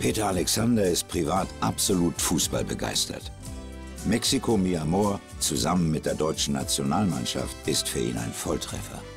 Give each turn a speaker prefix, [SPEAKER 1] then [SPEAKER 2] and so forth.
[SPEAKER 1] Peter Alexander ist privat absolut fußballbegeistert. Mexiko Mi Amor zusammen mit der deutschen Nationalmannschaft ist für ihn ein Volltreffer.